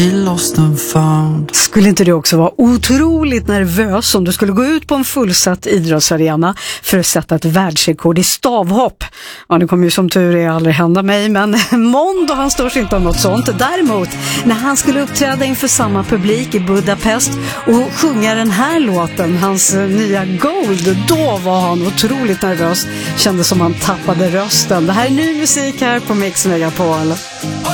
Lost and found. Skulle inte det också vara otroligt nervös om du skulle gå ut på en fullsatt idrottsarena för att sätta ett världsrekord i stavhopp? Ja, det kommer ju som tur är aldrig hända mig, men Mondo han står sig inte om något sånt. Däremot, när han skulle uppträda inför samma publik i Budapest och sjunga den här låten, hans nya Gold, då var han otroligt nervös. Kändes som han tappade rösten. Det här är ny musik här på Mix Megapol.